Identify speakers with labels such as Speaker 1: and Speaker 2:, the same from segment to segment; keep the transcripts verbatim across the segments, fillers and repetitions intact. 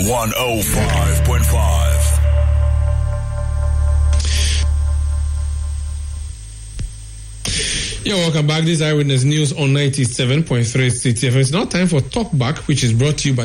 Speaker 1: one oh five point five.
Speaker 2: Yeah, welcome back. This is Eyewitness News on ninety-seven point three City F M. It's now time for Talk Back, which is brought to you by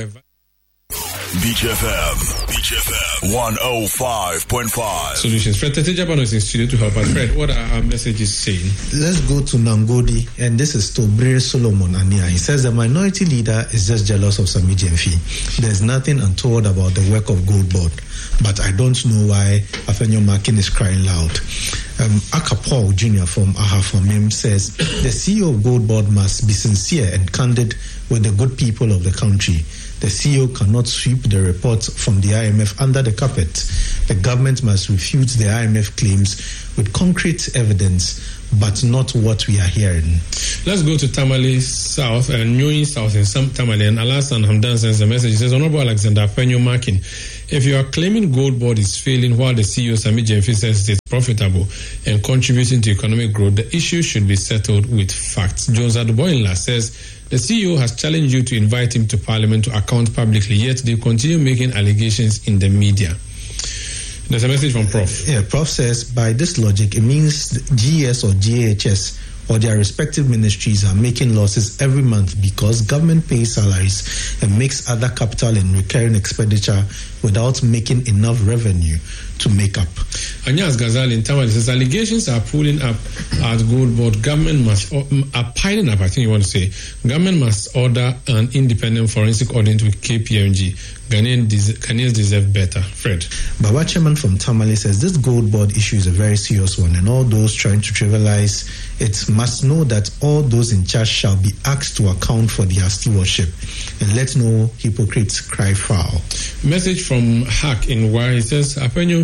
Speaker 1: Beach F M. Beach F M. one oh five point five.
Speaker 2: Solutions. Fred Tetejabano is in studio to help us. Fred, what are our messages saying?
Speaker 3: Let's go to Nangodi, and this is Tobre Solomon Ania. He says the minority leader is just jealous of Sami Gyamfi. There's nothing untoward about the work of Gold Board, but I don't know why Afenyo Makin is crying loud. Um, Akapau Junior from Ahafamim says the C E O of Gold Board must be sincere and candid with the good people of the country. The C E O cannot sweep the report from the I M F under the carpet. The government must refute the I M F claims with concrete evidence, but not what we are hearing.
Speaker 2: Let's go to Tamale South and New South in some Tamale, and Alasan Hamdan sends a message. He says, Honorable Alexander Afenyo Makin, if you are claiming Gold Board is failing while the C E O Sami Gyamfi says it's profitable and contributing to economic growth, the issue should be settled with facts. Jones Aduboyinla says the C E O has challenged you to invite him to Parliament to account publicly, yet they continue making allegations in the media. There's a message from Prof.
Speaker 3: Yeah, Prof says, by this logic, it means G E S or G A H S or their respective ministries are making losses every month because government pays salaries and makes other capital and recurring expenditure without making enough revenue to make up.
Speaker 2: Anyas Ghazali in Tamale says allegations are pulling up at Gold Board. Government must, are piling up, I think you want to say. Government must order an independent forensic audit with K P M G. Ghanaians deserve better. Fred.
Speaker 3: Baba Chairman from Tamale says this Gold Board issue is a very serious one, and all those trying to trivialize it must know that all those in charge shall be asked to account for their stewardship, and let no hypocrites cry foul.
Speaker 2: Message from Hack in Wire. He says Afenyo,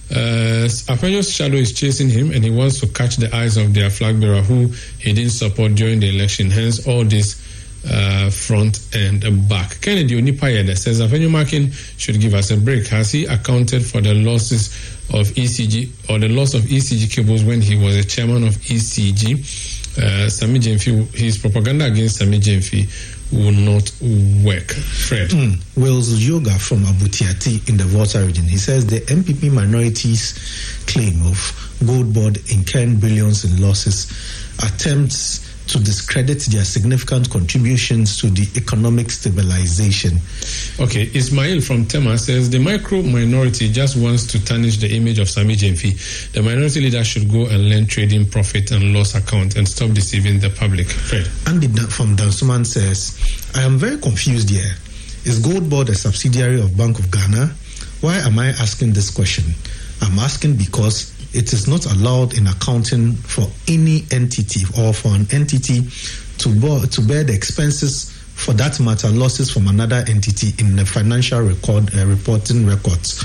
Speaker 2: uh, Afenyo's shadow is chasing him, and he wants to catch the eyes of their flag bearer who he didn't support during the election. Hence all this Uh, front and back. Kennedy Onipayede says Afenyo Makin should give us a break. Has he accounted for the losses of E C G or the loss of E C G cables when he was a chairman of E C G? Uh, Sami Gyamfi, his propaganda against Sami Gyamfi will not work. Fred.
Speaker 3: Mm. Wills Yoga from Abutiati in the Volta region. He says the M P P minorities' claim of Gold Board incurring billions in losses attempts to discredit their significant contributions to the economic stabilization.
Speaker 2: Okay, Ismail from Tema says the micro minority just wants to tarnish the image of Sami Gyamfi. The minority leader should go and learn trading profit and loss account and stop deceiving the public. Fred.
Speaker 3: Andy from Dansuman says, I am very confused here. Is Gold Board a subsidiary of Bank of Ghana? Why am I asking this question? I'm asking because it is not allowed in accounting for any entity or for an entity to, bo- to bear the expenses, for that matter, losses from another entity in the financial record uh, reporting records.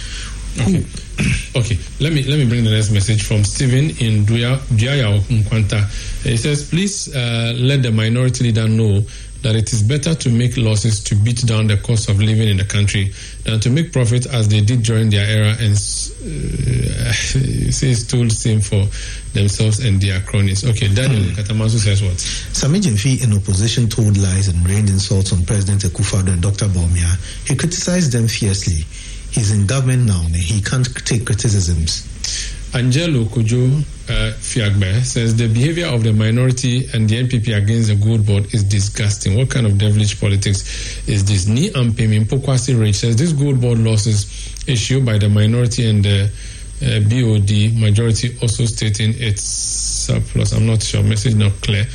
Speaker 2: Okay. Okay. Let me let me bring the next message from Stephen in Duyaya Nkwanta. He says, please uh, let the minority leader know that it is better to make losses to beat down the cost of living in the country than to make profit as they did during their era and uh, says told same for themselves and their cronies. Okay, Daniel mm. Katamasu says what?
Speaker 3: Sami Gyamfi in opposition told lies and rained insults on President Akufo-Addo and Doctor Bawumia. He criticized them fiercely. He's in government now and he can't take criticisms.
Speaker 2: Angelo Kojo uh, Fiagbe says the behavior of the minority and the N P P against the Gold Board is disgusting. What kind of devilish politics is this? Ni Ampemi Mpokwasi Rich says this Gold Board losses issued by the minority and the uh, B O D majority also stating it's surplus. I'm not sure. Message not clear.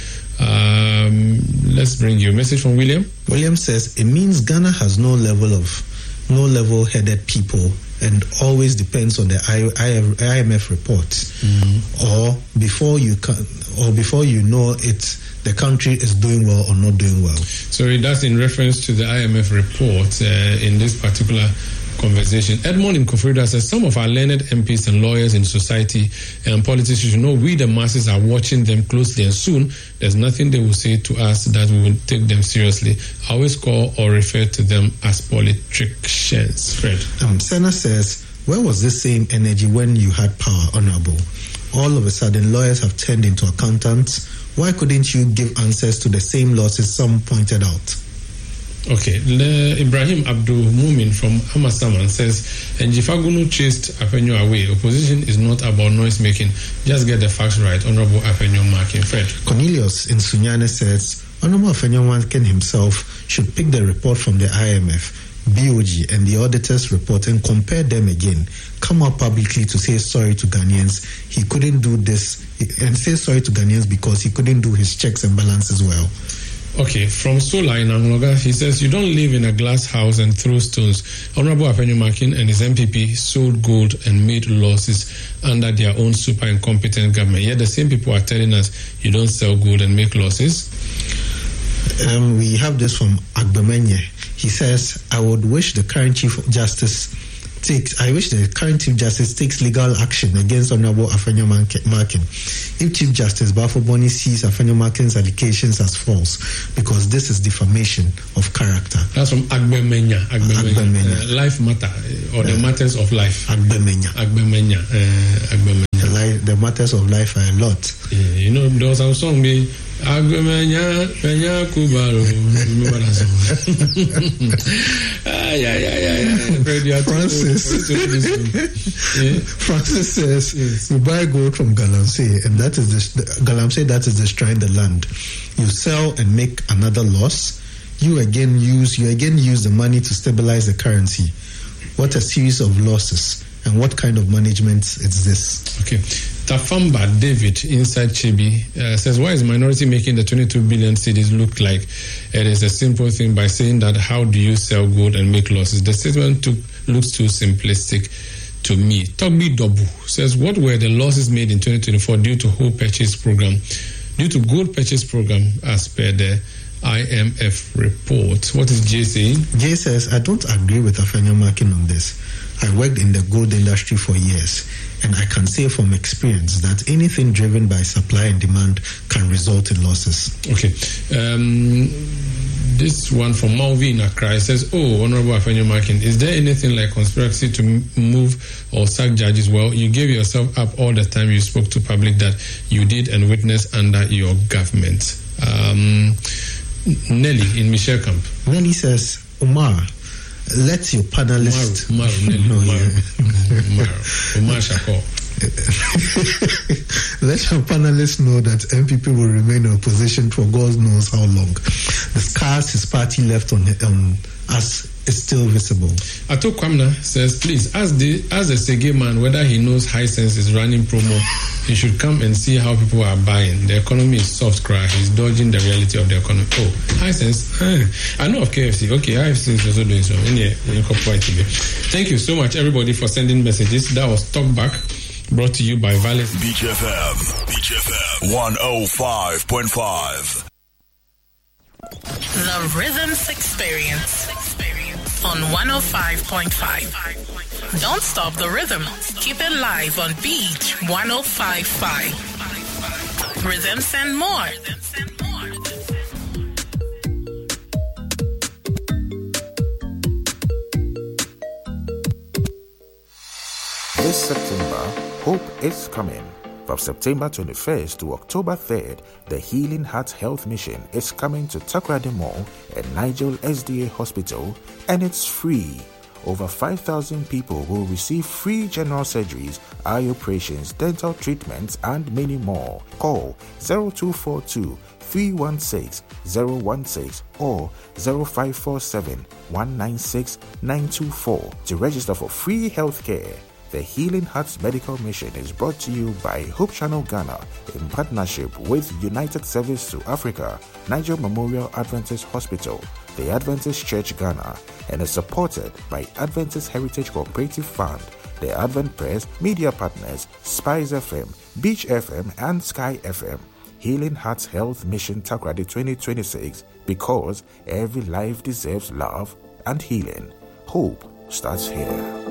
Speaker 2: Um, let's bring you a message from William.
Speaker 3: William says it means Ghana has no level of no level-headed people and always depends on the I M F reports, mm-hmm. or before you can, or before you know it, the country is doing well or not doing well.
Speaker 2: So that's in reference to the I M F report uh, in this particular conversation. Edmond in Kofrida says some of our learned M Ps and lawyers in society and politicians should know we the masses are watching them closely, and soon there's nothing they will say to us that we will take them seriously. I always call or refer to them as politicians. Fred.
Speaker 3: Um, Senna says, where was this same energy when you had power, Honorable? All of a sudden, lawyers have turned into accountants. Why couldn't you give answers to the same losses some pointed out?
Speaker 2: Okay, Le Ibrahim Abdul Mumin from Amasaman says, Njifagunu chased Afenyo away. Opposition is not about noise making. Just get the facts right. Honorable Afenyo Markin. Fred.
Speaker 3: Cornelius in Sunyane says, Honorable Afenyo Markin himself should pick the report from the I M F, B O G, and the auditor's report and compare them again. Come out publicly to say sorry to Ghanaians. He couldn't do this, and say sorry to Ghanaians because he couldn't do his checks and balances well.
Speaker 2: Okay, from Sola in Angloga, he says, you don't live in a glass house and throw stones. Honorable Afenyo Markin and his M P P sold gold and made losses under their own super incompetent government. Yet the same people are telling us you don't sell gold and make losses.
Speaker 3: Um, we have this from Agbemenye. He says, I would wish the current Chief Justice takes, I wish the current Chief Justice takes legal action against Honorable Afenyo Markin. If Chief Justice Bafo-Boni sees Afenyo Markin's allegations as false, because this is defamation of character.
Speaker 2: That's from Agbemenya. Agbemenya. Agbemenya. Uh, life matter, or the uh, matters of life.
Speaker 3: Agbemenya.
Speaker 2: Agbemenya. Uh, Agbemenya.
Speaker 3: The, life, the matters of life are a lot.
Speaker 2: Yeah, you know, there was some song, me, Agbemenya, Penya Kubaro. Remember that song? ah, yeah, yeah, yeah, yeah.
Speaker 3: Francis.
Speaker 2: yeah.
Speaker 3: Francis says,
Speaker 2: yes.
Speaker 3: You buy gold from Galamsey, and that is the, Galamsey, that is destroying the land. You sell and make another loss. You again use, you again use the money to stabilize the currency. What a series of losses. And what kind of management is this?
Speaker 2: Okay. Tafamba David inside Chibi uh, says, why is minority making the twenty-two billion cedis look like it is a simple thing by saying that how do you sell gold and make losses? The statement took, looks too simplistic to me. Togbi Dobu says, what were the losses made in twenty twenty-four due to whole purchase program? Due to gold purchase program as per the I M F report. What is Jay saying?
Speaker 3: Jay says, I don't agree with Afenyo Markin on this. I worked in the gold industry for years, and I can say from experience that anything driven by supply and demand can result in losses.
Speaker 2: Okay. Um, this one from Malvi in Accra says, oh, Honorable Afenyo Markin, is there anything like conspiracy to move or sack judges? Well, you gave yourself up all the time you spoke to public that you did and witnessed under your government. Um, Nelly in Michelle Camp.
Speaker 3: Nelly says, Omar, let your panelists...
Speaker 2: Umar, Umar,
Speaker 3: no,
Speaker 2: Umar,
Speaker 3: yeah.
Speaker 2: Umar, Umar Shako.
Speaker 3: Let your panelists know that M P P will remain in opposition for God knows how long. The scars his party left on um, us is still visible.
Speaker 2: Ato Kwamna says, please, ask the, ask the Sege man whether he knows Hisense is running promo. He should come and see how people are buying. The economy is soft cry. He's dodging the reality of the economy. Oh, Hisense. I know of K F C. Okay, I F C is also doing so. Thank you so much, everybody, for sending messages. That was Talk Back, brought to you by Valley.
Speaker 1: Beach F M. Beach F M. one oh five point five.
Speaker 4: The Rhythms Experience on one oh five point five. Don't stop the rhythm. Keep it live on Beach one oh five point five. Rhythms and more.
Speaker 5: This September, Hope is coming. From September twenty-first to October third, the Healing Heart Health Mission is coming to Takoradi Mall at Nigel S D A Hospital, and it's free. Over five thousand people will receive free general surgeries, eye operations, dental treatments, and many more. Call zero two four two, three one six, zero one six or zero five four seven, one nine six, nine two four to register for free healthcare. The Healing Hearts Medical Mission is brought to you by Hope Channel Ghana in partnership with United Service to Africa, Niger Memorial Adventist Hospital, the Adventist Church Ghana, and is supported by Adventist Heritage Cooperative Fund, the Advent Press, media partners, Spice F M, Beach F M, and Sky F M. Healing Hearts Health Mission Takoradi twenty twenty-six, because every life deserves love and healing. Hope starts here.